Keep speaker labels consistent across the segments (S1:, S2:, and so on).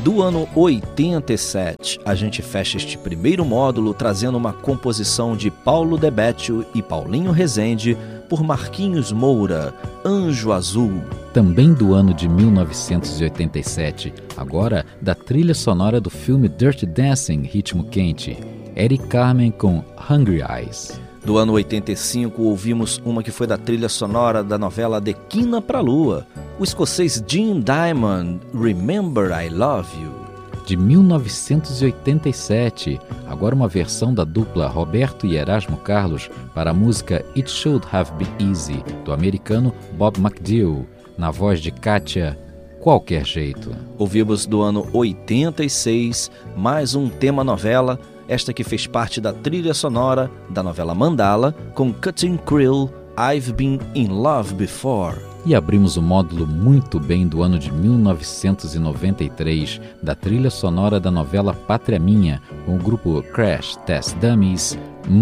S1: Do ano 87, a gente fecha este primeiro módulo trazendo uma composição de Paulo De Bétio e Paulinho Rezende por Marquinhos Moura, Anjo Azul.
S2: Também do ano de 1987, agora da trilha sonora do filme Dirty Dancing, Ritmo Quente, Eric Carmen com Hungry Eyes.
S1: Do ano 85, ouvimos uma que foi da trilha sonora da novela De Quina pra Lua, o escocês Jim Diamond, Remember I Love You.
S2: De 1987, agora uma versão da dupla Roberto e Erasmo Carlos para a música It Should Have Been Easy, do americano Bob McDill, na voz de Kátia Qualquer Jeito.
S1: Ouvimos do ano 86, mais um tema novela, esta que fez parte da trilha sonora da novela Mandala, com Cutting Krill, I've Been in Love Before.
S2: E abrimos o módulo muito bem do ano de 1993, da trilha sonora da novela Pátria Minha, com o grupo Crash Test Dummies,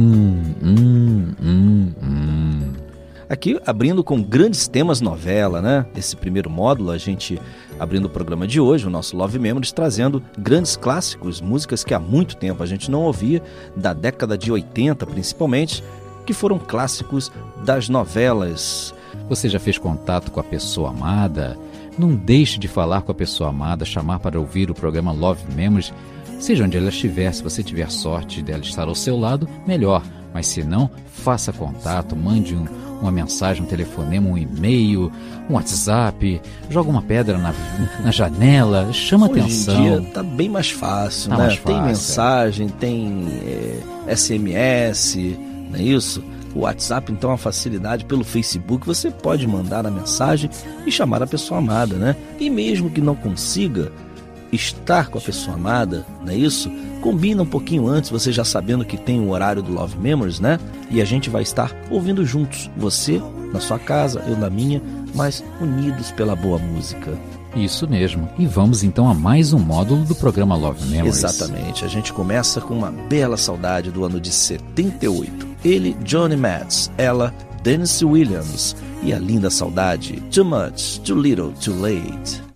S1: Aqui abrindo com grandes temas novela, né? Esse primeiro módulo, a gente abrindo o programa de hoje, o nosso Love Memories, trazendo grandes clássicos, músicas que há muito tempo a gente não ouvia, da década de 80 principalmente, que foram clássicos das novelas.
S2: Você já fez contato com a pessoa amada? Não deixe de falar com a pessoa amada, chamar para ouvir o programa Love Memories, seja onde ela estiver. Se você tiver sorte dela estar ao seu lado, melhor. Mas se não, faça contato, mande uma mensagem, um telefonema, um e-mail, um WhatsApp, joga uma pedra na janela, chama atenção.
S1: Hoje em dia tá bem mais fácil, né?
S2: Mais fácil,
S1: tem mensagem, tem SMS, não é isso? O WhatsApp, então, é uma facilidade. Pelo Facebook, você pode mandar a mensagem e chamar a pessoa amada, né? E mesmo que não consiga estar com a pessoa amada, não é isso? Combina um pouquinho antes, você já sabendo que tem o horário do Love Memories, né? E a gente vai estar ouvindo juntos. Você na sua casa, eu na minha, mas unidos pela boa música.
S2: Isso mesmo. E vamos então a mais um módulo do programa Love Memories.
S1: Exatamente. A gente começa com uma bela saudade do ano de 78. Ele, Johnny Metz, ela, Tennessee Williams, e a linda saudade, Too Much, Too Little, Too Late.